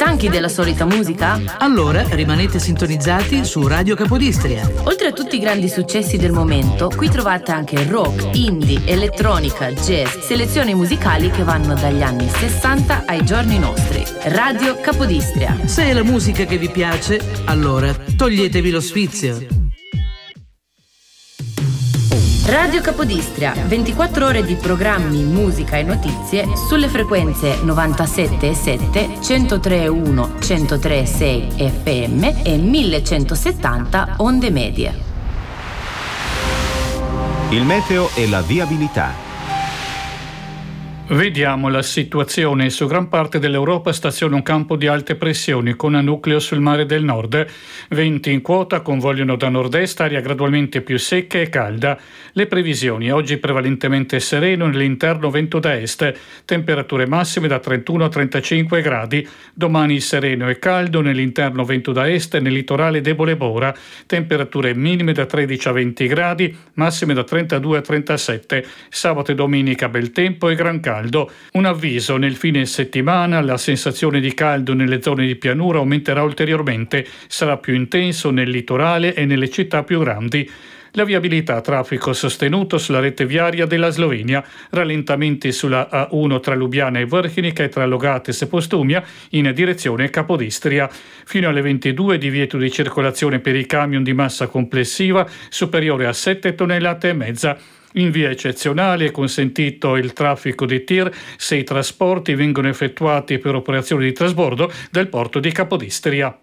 Stanchi della solita musica? Allora rimanete sintonizzati su Radio Capodistria. Oltre a tutti i grandi successi del momento, qui trovate anche rock, indie, elettronica, jazz, selezioni musicali che vanno dagli anni 60 ai giorni nostri. Radio Capodistria. Se è la musica che vi piace, allora toglietevi lo sfizio. Radio Capodistria, 24 ore di programmi, musica e notizie sulle frequenze 97,7, 103,1, 103,6 FM e 1170 onde medie. Il meteo e la viabilità. Vediamo la situazione. Su gran parte dell'Europa staziona un campo di alte pressioni con un nucleo sul mare del nord. Venti in quota convogliano da nord-est, aria gradualmente più secca e calda. Le previsioni: oggi prevalentemente sereno, nell'interno vento da est, temperature massime da 31 a 35 gradi. Domani sereno e caldo, nell'interno vento da est, nel litorale debole bora, temperature minime da 13 a 20 gradi, massime da 32 a 37. Sabato e domenica bel tempo e gran caldo. Un avviso: nel fine settimana la sensazione di caldo nelle zone di pianura aumenterà ulteriormente, sarà più intenso nel litorale e nelle città più grandi. La viabilità: traffico sostenuto sulla rete viaria della Slovenia, rallentamenti sulla A1 tra Lubiana e Vrhnica e tra Logates e Postumia in direzione Capodistria. Fino alle 22 divieto di circolazione per i camion di massa complessiva superiore a 7 tonnellate e mezza. In via eccezionale è consentito il traffico di tir se i trasporti vengono effettuati per operazioni di trasbordo del porto di Capodistria.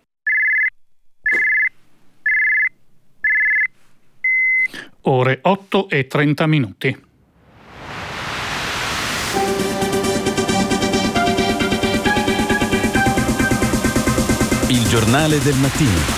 Ore 8:30. Il giornale del mattino.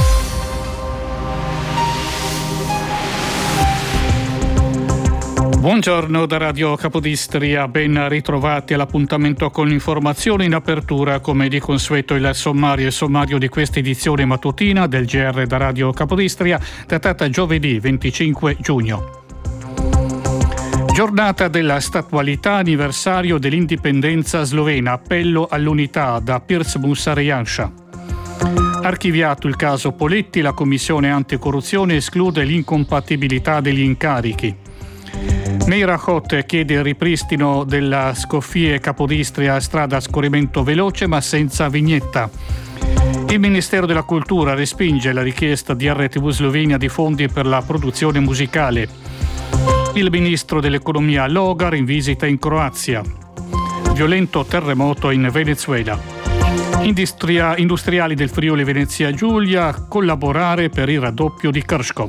Buongiorno da Radio Capodistria, ben ritrovati all'appuntamento con l'informazione. In apertura, come di consueto, il sommario di questa edizione mattutina del GR da Radio Capodistria, datata giovedì 25 giugno. Giornata della statualità, anniversario dell'indipendenza slovena, appello all'unità da Pirc Musar e Janša. Archiviato il caso Poletti, la Commissione Anticorruzione esclude l'incompatibilità degli incarichi. Meira Hot chiede il ripristino della Scoffie Capodistria, strada a scorrimento veloce ma senza vignetta. Il Ministero della Cultura respinge la richiesta di RTV Slovenia di fondi per la produzione musicale. Il Ministro dell'Economia Logar in visita in Croazia. Violento terremoto in Venezuela. Industriali del Friuli Venezia Giulia collaborare per il raddoppio di Krško.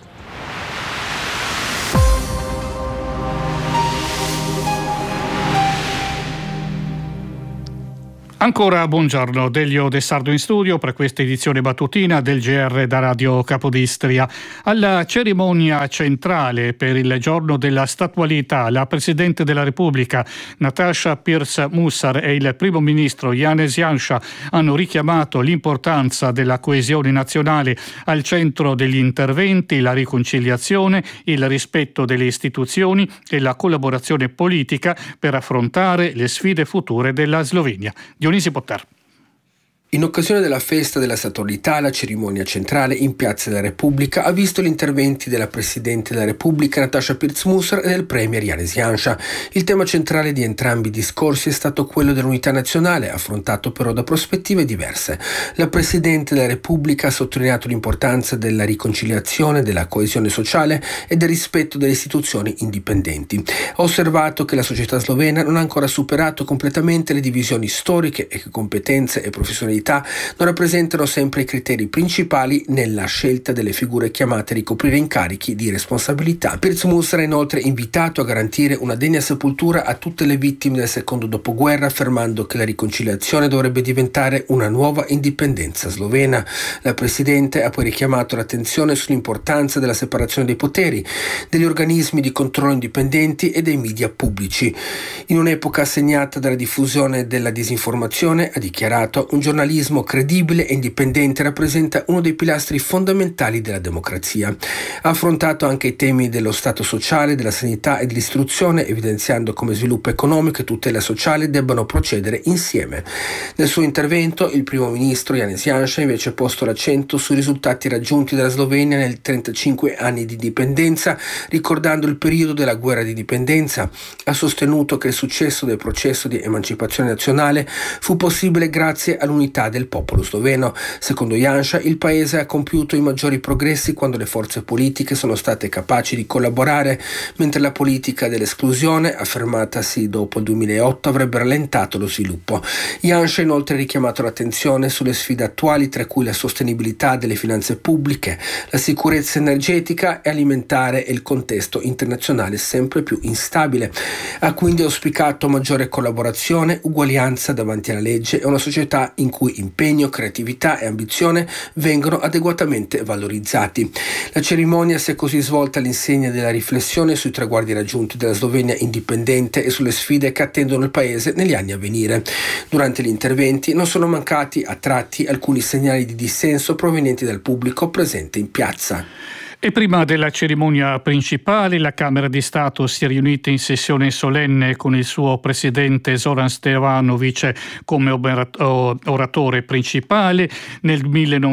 Ancora buongiorno, Delio De Sardo in studio per questa edizione mattutina del GR da Radio Capodistria. Alla cerimonia centrale per il giorno della statualità, la Presidente della Repubblica Nataša Pirc Musar e il Primo Ministro Janez Janša hanno richiamato l'importanza della coesione nazionale al centro degli interventi, la riconciliazione, il rispetto delle istituzioni e la collaborazione politica per affrontare le sfide future della Slovenia. Dionisi Potter. In occasione della festa della statualità, la cerimonia centrale in Piazza della Repubblica ha visto gli interventi della Presidente della Repubblica Nataša Pirc Musar e del Premier Janez Janša. Il tema centrale di entrambi i discorsi è stato quello dell'unità nazionale, affrontato però da prospettive diverse. La Presidente della Repubblica ha sottolineato l'importanza della riconciliazione, della coesione sociale e del rispetto delle istituzioni indipendenti. Ha osservato che la società slovena non ha ancora superato completamente le divisioni storiche e che competenze e professionalità non rappresentano sempre i criteri principali nella scelta delle figure chiamate a ricoprire incarichi di responsabilità. Pirc Musar ha inoltre invitato a garantire una degna sepoltura a tutte le vittime del secondo dopoguerra, affermando che la riconciliazione dovrebbe diventare una nuova indipendenza slovena. La Presidente ha poi richiamato l'attenzione sull'importanza della separazione dei poteri, degli organismi di controllo indipendenti e dei media pubblici. In un'epoca segnata dalla diffusione della disinformazione, ha dichiarato, un giornalista giornalismo credibile e indipendente rappresenta uno dei pilastri fondamentali della democrazia. Ha affrontato anche i temi dello Stato sociale, della sanità e dell'istruzione, evidenziando come sviluppo economico e tutela sociale debbano procedere insieme. Nel suo intervento il primo ministro Janez Janša invece ha posto l'accento sui risultati raggiunti dalla Slovenia nel 35 anni di indipendenza, ricordando il periodo della guerra di indipendenza. Ha sostenuto che il successo del processo di emancipazione nazionale fu possibile grazie all'unità del popolo sloveno. Secondo Janša, il paese ha compiuto i maggiori progressi quando le forze politiche sono state capaci di collaborare, mentre la politica dell'esclusione, affermatasi dopo il 2008, avrebbe rallentato lo sviluppo. Janša ha inoltre richiamato l'attenzione sulle sfide attuali, tra cui la sostenibilità delle finanze pubbliche, la sicurezza energetica e alimentare e il contesto internazionale sempre più instabile. Ha quindi auspicato maggiore collaborazione, uguaglianza davanti alla legge e una società in cui impegno, creatività e ambizione vengono adeguatamente valorizzati. La cerimonia si è così svolta all'insegna della riflessione sui traguardi raggiunti dalla Slovenia indipendente e sulle sfide che attendono il paese negli anni a venire. Durante gli interventi non sono mancati a tratti alcuni segnali di dissenso provenienti dal pubblico presente in piazza. E prima della cerimonia principale, la Camera di Stato si è riunita in sessione solenne con il suo presidente Zoran Stevanović come oratore principale. Nel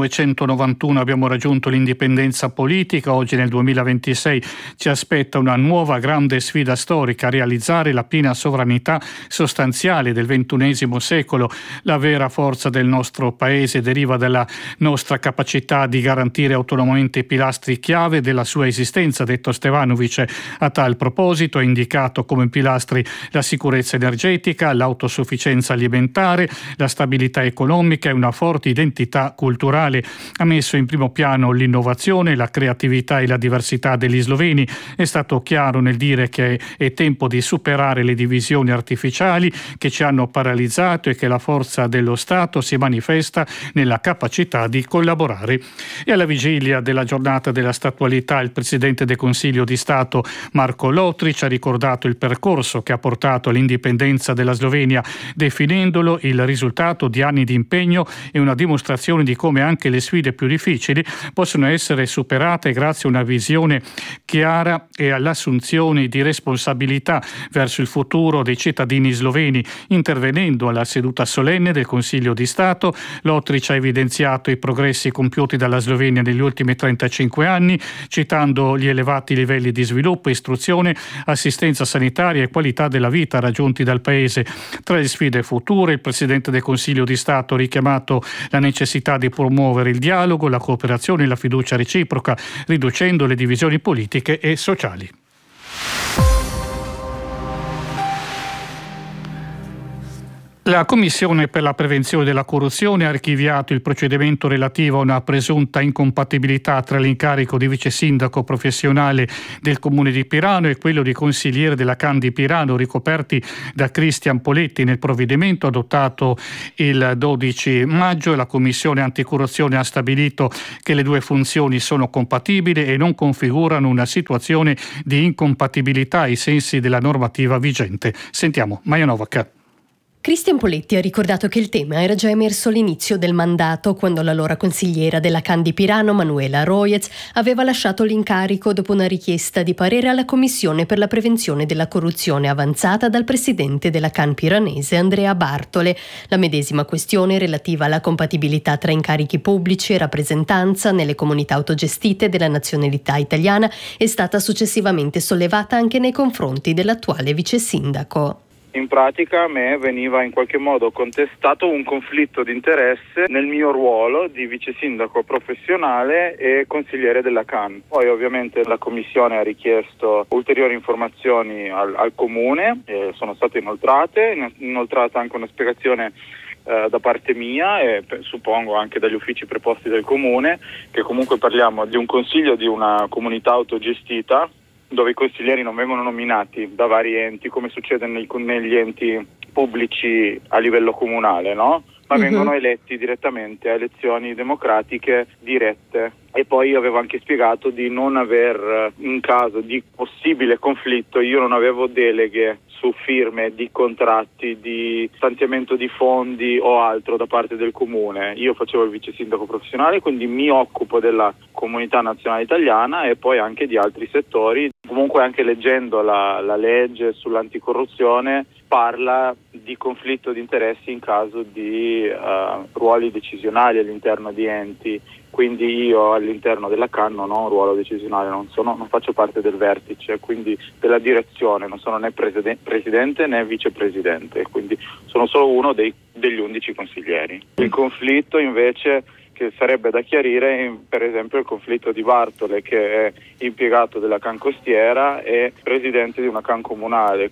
1991 abbiamo raggiunto l'indipendenza politica, oggi nel 2026 ci aspetta una nuova grande sfida storica: realizzare la piena sovranità sostanziale del XXI secolo. La vera forza del nostro paese deriva dalla nostra capacità di garantire autonomamente i pilastri chiave della sua esistenza, ha detto Stevanović. A tal proposito ha indicato come pilastri la sicurezza energetica, l'autosufficienza alimentare, la stabilità economica e una forte identità culturale. Ha messo in primo piano l'innovazione, la creatività e la diversità degli sloveni. È stato chiaro nel dire che è tempo di superare le divisioni artificiali che ci hanno paralizzato e che la forza dello Stato si manifesta nella capacità di collaborare. E alla vigilia della giornata della statualità, il Presidente del Consiglio di Stato Marko Lotrić ha ricordato il percorso che ha portato all'indipendenza della Slovenia, definendolo il risultato di anni di impegno e una dimostrazione di come anche le sfide più difficili possono essere superate grazie a una visione chiara e all'assunzione di responsabilità verso il futuro dei cittadini sloveni. Intervenendo alla seduta solenne del Consiglio di Stato, Lotrić ha evidenziato i progressi compiuti dalla Slovenia negli ultimi 35 anni, citando gli elevati livelli di sviluppo, istruzione, assistenza sanitaria e qualità della vita raggiunti dal Paese. Tra le sfide future, il Presidente del Consiglio di Stato ha richiamato la necessità di promuovere il dialogo, la cooperazione e la fiducia reciproca, riducendo le divisioni politiche e sociali. La Commissione per la prevenzione della corruzione ha archiviato il procedimento relativo a una presunta incompatibilità tra l'incarico di vice sindaco professionale del comune di Pirano e quello di consigliere della CAN di Pirano, ricoperti da Cristian Poletti. Nel provvedimento adottato il 12 maggio, la Commissione anticorruzione ha stabilito che le due funzioni sono compatibili e non configurano una situazione di incompatibilità ai sensi della normativa vigente. Sentiamo Maja Novak. Cristian Poletti ha ricordato che il tema era già emerso all'inizio del mandato, quando l'allora consigliera della CAN di Pirano, Manuela Rojec, aveva lasciato l'incarico dopo una richiesta di parere alla Commissione per la prevenzione della corruzione avanzata dal presidente della CAN piranese, Andrea Bartole. La medesima questione relativa alla compatibilità tra incarichi pubblici e rappresentanza nelle comunità autogestite della nazionalità italiana è stata successivamente sollevata anche nei confronti dell'attuale vice sindaco. In pratica a me veniva in qualche modo contestato un conflitto di interesse nel mio ruolo di vice sindaco professionale e consigliere della CAN. Poi ovviamente la commissione ha richiesto ulteriori informazioni al comune, sono state inoltrata anche una spiegazione da parte mia e suppongo anche dagli uffici preposti del comune, che comunque parliamo di un consiglio di una comunità autogestita dove i consiglieri non vengono nominati da vari enti come succede negli enti pubblici a livello comunale, no? ma vengono eletti direttamente a elezioni democratiche dirette. E poi io avevo anche spiegato di non aver, in caso di possibile conflitto, io non avevo deleghe su firme di contratti, di stanziamento di fondi o altro da parte del comune. Io facevo il vice sindaco professionale, quindi mi occupo della comunità nazionale italiana e poi anche di altri settori. Comunque anche leggendo la legge sull'anticorruzione parla di conflitto di interessi in caso di ruoli decisionali all'interno di enti. Quindi io all'interno della CAN non ho un ruolo decisionale, non faccio parte del vertice, quindi della direzione, non sono né presidente né vicepresidente, quindi sono solo uno degli 11 consiglieri. Il conflitto invece che sarebbe da chiarire, per esempio il conflitto di Bartole, che è impiegato della CAN costiera e presidente di una CAN comunale.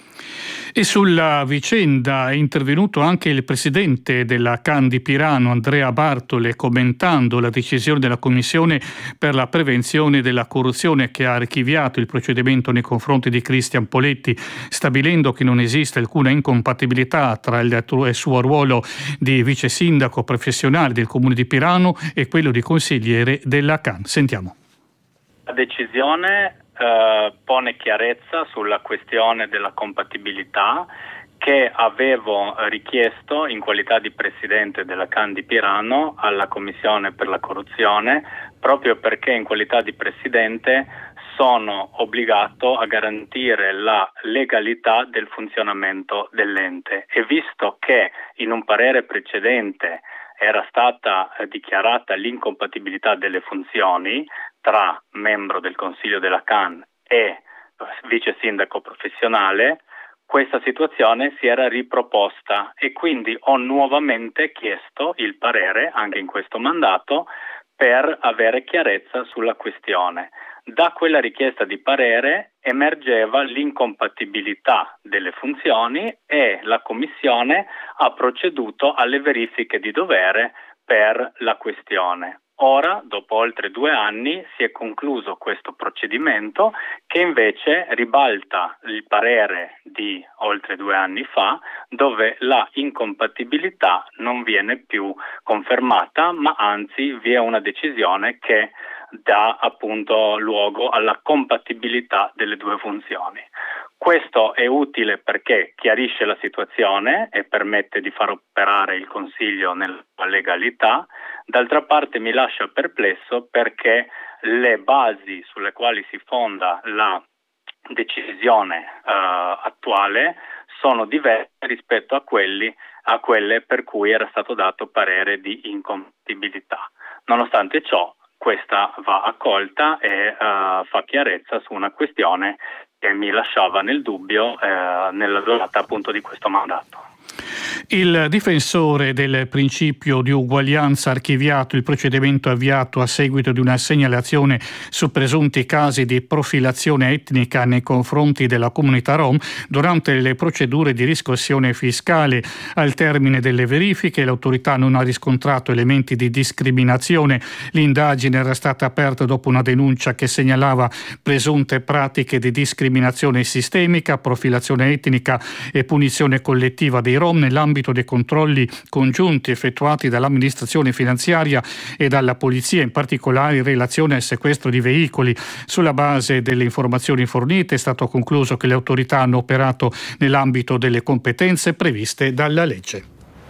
E sulla vicenda è intervenuto anche il presidente della CAN di Pirano, Andrea Bartole, commentando la decisione della Commissione per la prevenzione della corruzione che ha archiviato il procedimento nei confronti di Cristian Poletti, stabilendo che non esiste alcuna incompatibilità tra il suo ruolo di vice sindaco professionale del comune di Pirano e quello di consigliere della CAN. Sentiamo. La decisione pone chiarezza sulla questione della compatibilità che avevo richiesto in qualità di presidente della CAN di Pirano alla Commissione per la corruzione, proprio perché in qualità di presidente sono obbligato a garantire la legalità del funzionamento dell'ente, e visto che in un parere precedente era stata dichiarata l'incompatibilità delle funzioni tra membro del Consiglio della CAN e vice sindaco professionale, questa situazione si era riproposta e quindi ho nuovamente chiesto il parere, anche in questo mandato, per avere chiarezza sulla questione. Da quella richiesta di parere emergeva l'incompatibilità delle funzioni e la Commissione ha proceduto alle verifiche di dovere per la questione. Ora, dopo oltre 2 anni, si è concluso questo procedimento che invece ribalta il parere di oltre 2 anni fa, dove la incompatibilità non viene più confermata, ma anzi vi è una decisione che dà appunto luogo alla compatibilità delle 2 funzioni. Questo è utile perché chiarisce la situazione e permette di far operare il Consiglio nella legalità. D'altra parte mi lascia perplesso perché le basi sulle quali si fonda la decisione attuale sono diverse rispetto a quelle per cui era stato dato parere di incompatibilità. Nonostante ciò, questa va accolta e fa chiarezza su una questione che mi lasciava nel dubbio nella durata appunto di questo mandato. Il difensore del principio di uguaglianza ha archiviato il procedimento avviato a seguito di una segnalazione su presunti casi di profilazione etnica nei confronti della comunità Rom durante le procedure di riscossione fiscale. Al termine delle verifiche l'autorità non ha riscontrato elementi di discriminazione. L'indagine era stata aperta dopo una denuncia che segnalava presunte pratiche di discriminazione sistemica, profilazione etnica e punizione collettiva dei Rom nell'ambito dei controlli congiunti effettuati dall'amministrazione finanziaria e dalla polizia, in particolare in relazione al sequestro di veicoli. Sulla base delle informazioni fornite è stato concluso che le autorità hanno operato nell'ambito delle competenze previste dalla legge.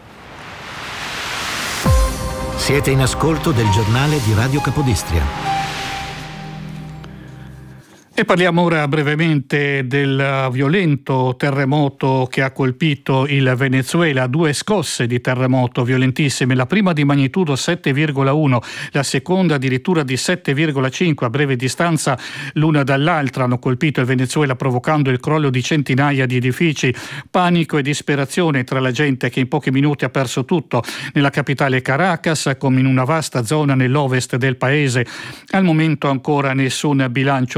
Siete in ascolto del giornale di Radio Capodistria. E parliamo ora brevemente del violento terremoto che ha colpito il Venezuela. 2 scosse di terremoto violentissime, la prima di magnitudo 7,1, la seconda addirittura di 7,5 a breve distanza l'una dall'altra hanno colpito il Venezuela, provocando il crollo di centinaia di edifici. Panico e disperazione tra la gente che in pochi minuti ha perso tutto nella capitale Caracas, come in una vasta zona nell'ovest del paese. Al momento ancora nessun bilancio delle vittime.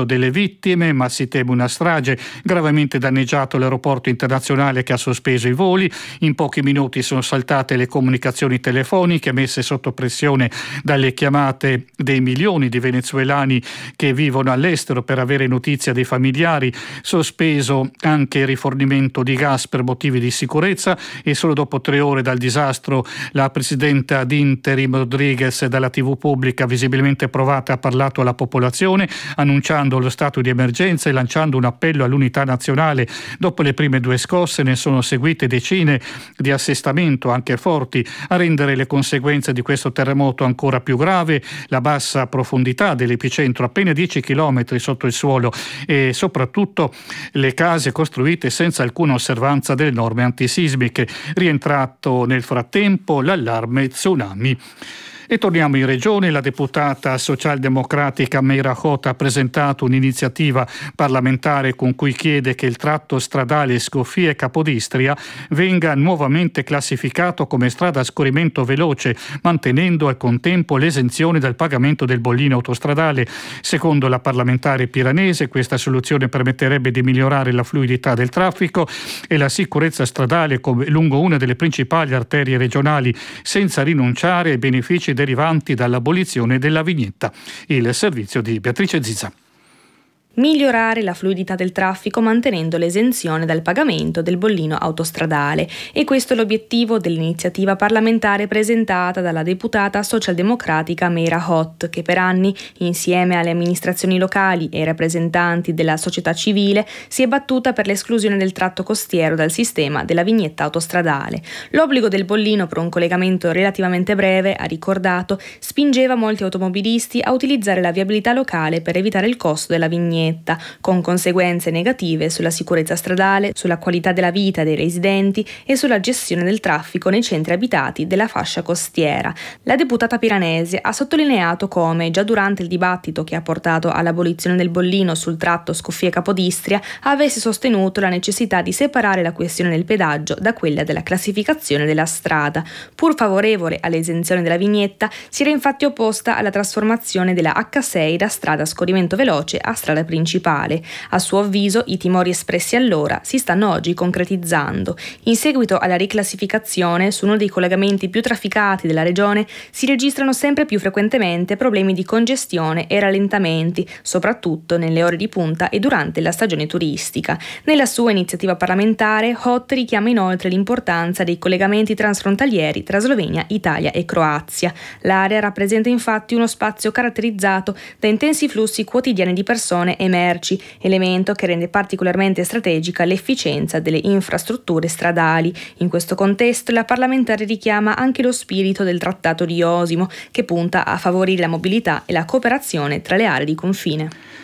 vittime, ma si teme una strage. Gravemente danneggiato l'aeroporto internazionale che ha sospeso i voli. In pochi minuti sono saltate le comunicazioni telefoniche messe sotto pressione dalle chiamate dei milioni di venezuelani che vivono all'estero per avere notizia dei familiari. Sospeso anche il rifornimento di gas per motivi di sicurezza e solo dopo 3 ore dal disastro la presidenta d'interim Rodriguez dalla TV pubblica visibilmente provata ha parlato alla popolazione annunciando lo stato di emergenza e lanciando un appello all'unità nazionale. Dopo le prime 2 scosse ne sono seguite decine di assestamento anche forti a rendere le conseguenze di questo terremoto ancora più grave, la bassa profondità dell'epicentro appena 10 km sotto il suolo e soprattutto le case costruite senza alcuna osservanza delle norme antisismiche. Rientrato nel frattempo l'allarme tsunami. E torniamo in regione. La deputata socialdemocratica Meira Hot ha presentato un'iniziativa parlamentare con cui chiede che il tratto stradale Scoffie-Capodistria venga nuovamente classificato come strada a scorrimento veloce, mantenendo al contempo l'esenzione dal pagamento del bollino autostradale. Secondo la parlamentare piranese, questa soluzione permetterebbe di migliorare la fluidità del traffico e la sicurezza stradale lungo una delle principali arterie regionali, senza rinunciare ai benefici derivanti dall'abolizione della vignetta. Il servizio di Beatrice Zizza. Migliorare la fluidità del traffico mantenendo l'esenzione dal pagamento del bollino autostradale. E questo è l'obiettivo dell'iniziativa parlamentare presentata dalla deputata socialdemocratica Meira Hot, che per anni, insieme alle amministrazioni locali e ai rappresentanti della società civile, si è battuta per l'esclusione del tratto costiero dal sistema della vignetta autostradale. L'obbligo del bollino per un collegamento relativamente breve, ha ricordato, spingeva molti automobilisti a utilizzare la viabilità locale per evitare il costo della vignetta, con conseguenze negative sulla sicurezza stradale, sulla qualità della vita dei residenti e sulla gestione del traffico nei centri abitati della fascia costiera. La deputata piranese ha sottolineato come, già durante il dibattito che ha portato all'abolizione del bollino sul tratto Scoffie-Capodistria, avesse sostenuto la necessità di separare la questione del pedaggio da quella della classificazione della strada. Pur favorevole all'esenzione della vignetta, si era infatti opposta alla trasformazione della H6 da strada a scorrimento veloce a strada principale. A suo avviso, i timori espressi allora si stanno oggi concretizzando. In seguito alla riclassificazione, su uno dei collegamenti più trafficati della regione si registrano sempre più frequentemente problemi di congestione e rallentamenti, soprattutto nelle ore di punta e durante la stagione turistica. Nella sua iniziativa parlamentare, Hot richiama inoltre l'importanza dei collegamenti transfrontalieri tra Slovenia, Italia e Croazia. L'area rappresenta infatti uno spazio caratterizzato da intensi flussi quotidiani di persone e merci, elemento che rende particolarmente strategica l'efficienza delle infrastrutture stradali. In questo contesto la parlamentare richiama anche lo spirito del Trattato di Osimo, che punta a favorire la mobilità e la cooperazione tra le aree di confine.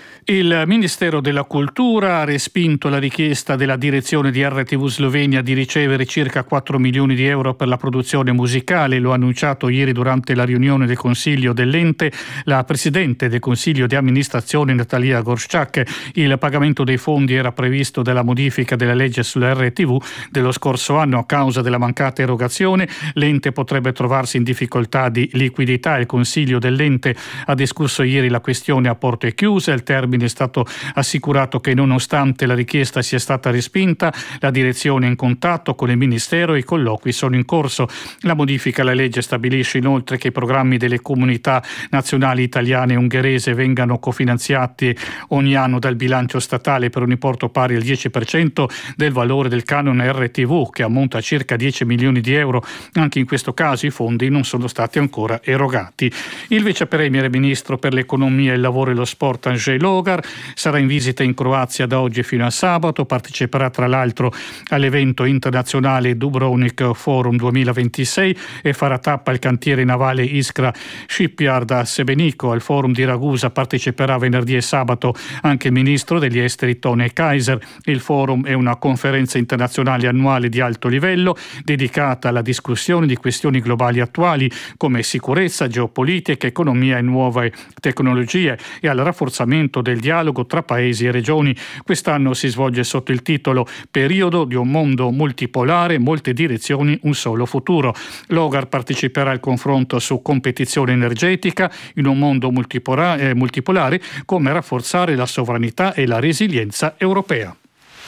Il Ministero della Cultura ha respinto la richiesta della direzione di RTV Slovenia di ricevere circa 4 milioni di euro per la produzione musicale. Lo ha annunciato ieri durante la riunione del Consiglio dell'ente la Presidente del Consiglio di amministrazione Natalia Gorszczak. Il pagamento dei fondi era previsto dalla modifica della legge sulla RTV dello scorso anno. A causa della mancata erogazione, l'ente potrebbe trovarsi in difficoltà di liquidità. Il Consiglio dell'ente ha discusso ieri la questione a porte chiuse. Al termine è stato assicurato che nonostante la richiesta sia stata respinta, la direzione è in contatto con il Ministero e i colloqui sono in corso. La modifica alla legge stabilisce inoltre che i programmi delle comunità nazionali italiane e ungherese vengano cofinanziati ogni anno dal bilancio statale per un importo pari al 10% del valore del canone RTV, che ammonta a circa 10 milioni di euro. Anche in questo caso i fondi non sono stati ancora erogati. Il vice premier e ministro per l'economia, il lavoro e lo sport Andrzej Logar sarà in visita in Croazia da oggi fino a sabato. Parteciperà tra l'altro all'evento internazionale Dubrovnik Forum 2026 e farà tappa al cantiere navale Iskra Shipyard a Sebenico. Al forum di Ragusa parteciperà venerdì e sabato anche il ministro degli esteri Tone Kaiser. Il forum è una conferenza internazionale annuale di alto livello dedicata alla discussione di questioni globali attuali come sicurezza, geopolitica, economia e nuove tecnologie e al rafforzamento del del dialogo tra paesi e regioni. Quest'anno si svolge sotto il titolo Periodo di un mondo multipolare, molte direzioni, un solo futuro. L'Hogar parteciperà al confronto su competizione energetica in un mondo multipolare, come rafforzare la sovranità e la resilienza europea.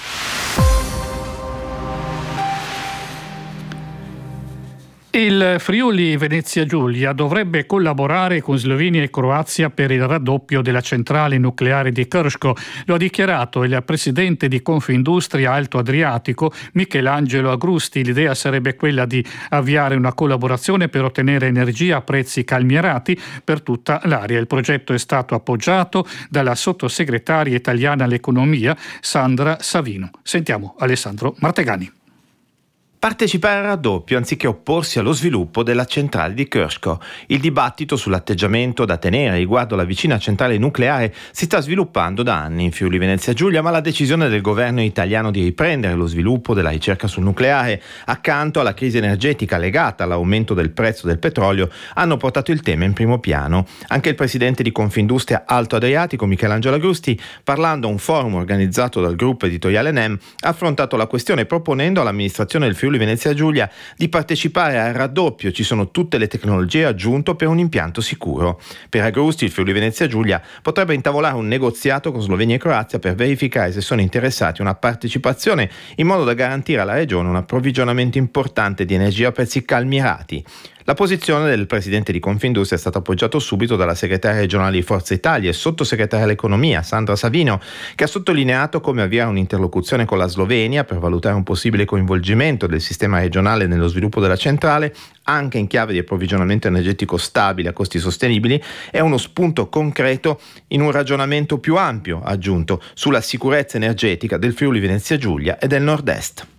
Il Friuli Venezia Giulia dovrebbe collaborare con Slovenia e Croazia per il raddoppio della centrale nucleare di Krško. Lo ha dichiarato il presidente di Confindustria Alto Adriatico, Michelangelo Agrusti. L'idea sarebbe quella di avviare una collaborazione per ottenere energia a prezzi calmierati per tutta l'area. Il progetto è stato appoggiato dalla sottosegretaria italiana all'economia Sandra Savino. Sentiamo Alessandro Martegani. Partecipare al raddoppio anziché opporsi allo sviluppo della centrale di Krško. Il dibattito sull'atteggiamento da tenere riguardo alla vicina centrale nucleare si sta sviluppando da anni in Friuli Venezia Giulia, ma la decisione del governo italiano di riprendere lo sviluppo della ricerca sul nucleare, accanto alla crisi energetica legata all'aumento del prezzo del petrolio, hanno portato il tema in primo piano. Anche il presidente di Confindustria Alto Adriatico, Michelangelo Agrusti, parlando a un forum organizzato dal gruppo editoriale NEM, ha affrontato la questione proponendo all'amministrazione del Friuli Venezia Giulia di partecipare al raddoppio. Ci sono tutte le tecnologie aggiunte per un impianto sicuro. Per Agrusti il Friuli Venezia Giulia potrebbe intavolare un negoziato con Slovenia e Croazia per verificare se sono interessati a una partecipazione in modo da garantire alla regione un approvvigionamento importante di energia a prezzi calmierati. La posizione del presidente di Confindustria è stata appoggiata subito dalla segretaria regionale di Forza Italia e sottosegretaria all'economia Sandra Savino, che ha sottolineato come avviare un'interlocuzione con la Slovenia per valutare un possibile coinvolgimento del sistema regionale nello sviluppo della centrale, anche in chiave di approvvigionamento energetico stabile a costi sostenibili, è uno spunto concreto in un ragionamento più ampio, ha aggiunto, sulla sicurezza energetica del Friuli Venezia Giulia e del Nord-Est.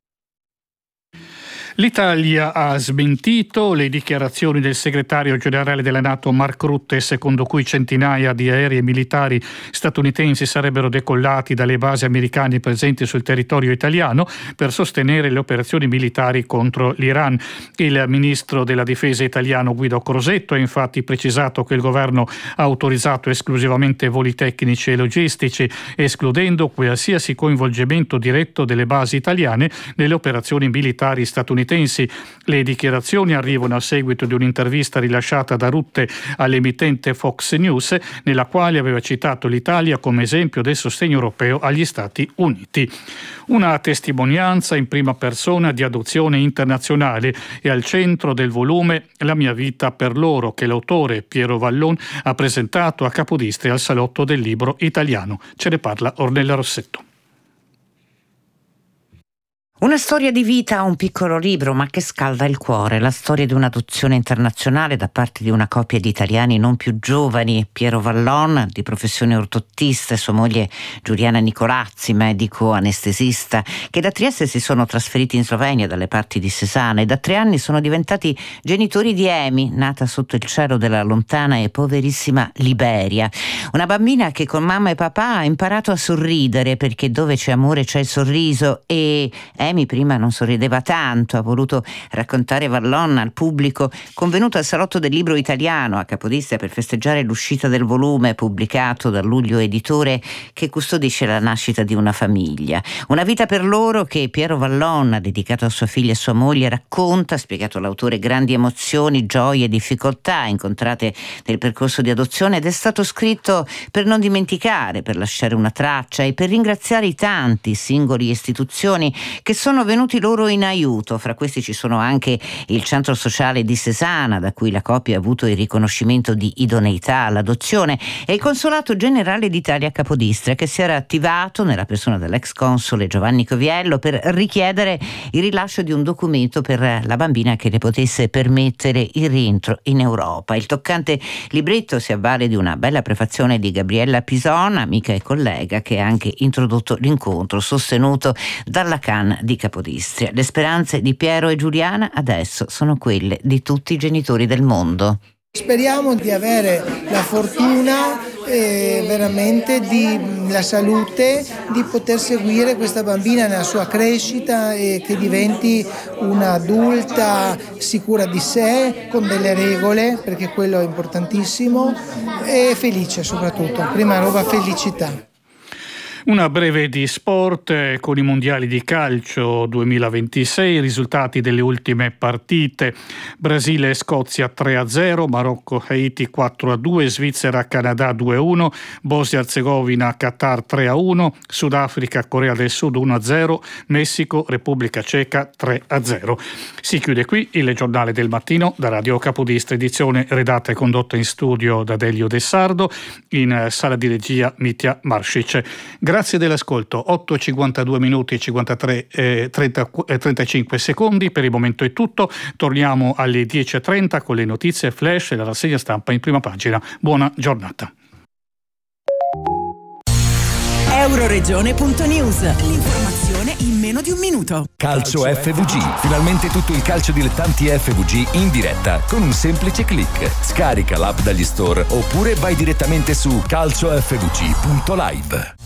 L'Italia ha smentito le dichiarazioni del segretario generale della NATO Mark Rutte, secondo cui centinaia di aerei militari statunitensi sarebbero decollati dalle basi americane presenti sul territorio italiano per sostenere le operazioni militari contro l'Iran. Il ministro della difesa italiano Guido Crosetto ha infatti precisato che il governo ha autorizzato esclusivamente voli tecnici e logistici, escludendo qualsiasi coinvolgimento diretto delle basi italiane nelle operazioni militari statunitensi. Le dichiarazioni arrivano a seguito di un'intervista rilasciata da Rutte all'emittente Fox News, nella quale aveva citato l'Italia come esempio del sostegno europeo agli Stati Uniti. Una testimonianza in prima persona di adozione internazionale e al centro del volume La mia vita per loro, che l'autore Piero Vallon ha presentato a Capodistria al Salotto del Libro Italiano. Ce ne parla Ornella Rossetto. Una storia di vita, un piccolo libro, ma che scalda il cuore. La storia di un'adozione internazionale da parte di una coppia di italiani non più giovani, Piero Vallon, di professione ortottista, e sua moglie Giuliana Nicolazzi, medico anestesista, che da Trieste si sono trasferiti in Slovenia dalle parti di Sesana e da 3 anni sono diventati genitori di Emi, nata sotto il cielo della lontana e poverissima Liberia. Una bambina che con mamma e papà ha imparato a sorridere, perché dove c'è amore c'è il sorriso, e Emi prima non sorrideva tanto. Ha voluto raccontare Vallon al pubblico convenuto al Salotto del Libro Italiano a Capodistria per festeggiare l'uscita del volume pubblicato dal Luglio Editore, che custodisce la nascita di una famiglia. Una vita per loro che Piero Vallon ha dedicato a sua figlia e sua moglie. Racconta, ha spiegato l'autore, grandi emozioni, gioie e difficoltà incontrate nel percorso di adozione, ed è stato scritto per non dimenticare, per lasciare una traccia e per ringraziare i tanti singoli e istituzioni che sono venuti loro in aiuto. Fra questi ci sono anche il Centro Sociale di Sesana, da cui la coppia ha avuto il riconoscimento di idoneità all'adozione, e il Consolato Generale d'Italia a Capodistria, che si era attivato nella persona dell'ex console Giovanni Coviello per richiedere il rilascio di un documento per la bambina che le potesse permettere il rientro in Europa. Il toccante libretto si avvale di una bella prefazione di Gabriella Pison, amica e collega, che ha anche introdotto l'incontro sostenuto dalla CAN di Capodistria. Le speranze di Piero e Giuliana adesso sono quelle di tutti i genitori del mondo. Speriamo di avere la fortuna veramente la salute, di poter seguire questa bambina nella sua crescita e che diventi un'adulta sicura di sé, con delle regole, perché quello è importantissimo, e felice soprattutto, prima roba felicità. Una breve di sport con i mondiali di calcio 2026, i risultati delle ultime partite: Brasile e Scozia 3-0, Marocco Haiti 4-2, Svizzera Canada 2-1, Bosnia Erzegovina Qatar 3-1, Sudafrica Corea del Sud 1-0, Messico Repubblica Ceca 3-0. Si chiude qui il giornale del mattino da Radio Capodistria, edizione redatta e condotta in studio da Delio De Sardo, in sala di regia Mitja Maršić. Grazie dell'ascolto. 8:52 minuti e 35 secondi. Per il momento è tutto. Torniamo alle 10:30 con le notizie flash e la rassegna stampa in prima pagina. Buona giornata. Euroregione.news. L'informazione in meno di un minuto. Calcio FVG. Finalmente tutto il calcio dilettanti FVG in diretta con un semplice click. Scarica l'app dagli store oppure vai direttamente su calciofvg.live.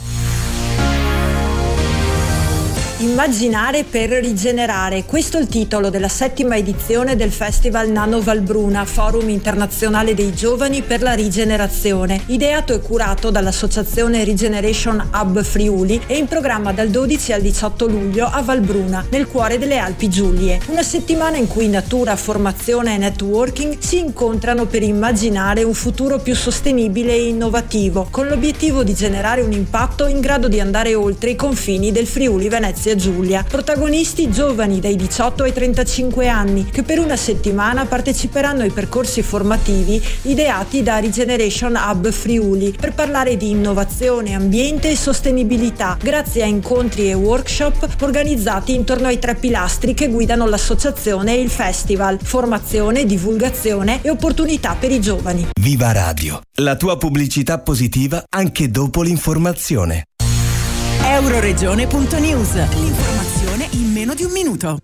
Immaginare per rigenerare, questo è il titolo della 7ª edizione del Festival Nano Valbruna, Forum Internazionale dei Giovani per la Rigenerazione, ideato e curato dall'associazione Regeneration Hub Friuli e in programma dal 12 al 18 luglio a Valbruna, nel cuore delle Alpi Giulie. Una settimana in cui natura, formazione e networking si incontrano per immaginare un futuro più sostenibile e innovativo, con l'obiettivo di generare un impatto in grado di andare oltre i confini del Friuli Venezia Giulia. Protagonisti giovani dai 18 ai 35 anni che per una settimana parteciperanno ai percorsi formativi ideati da Regeneration Hub Friuli per parlare di innovazione, ambiente e sostenibilità grazie a incontri e workshop organizzati intorno ai 3 pilastri che guidano l'associazione e il festival: formazione, divulgazione e opportunità per i giovani. Viva Radio, la tua pubblicità positiva anche dopo l'informazione. Euroregione.news. L'informazione in meno di un minuto.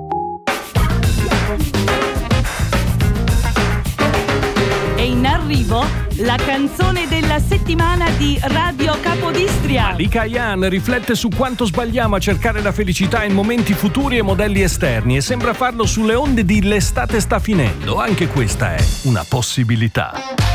E in arrivo la canzone della settimana di Radio Capodistria. Malika Ayane riflette su quanto sbagliamo a cercare la felicità in momenti futuri e modelli esterni e sembra farlo sulle onde di L'estate sta finendo. Anche questa è una possibilità.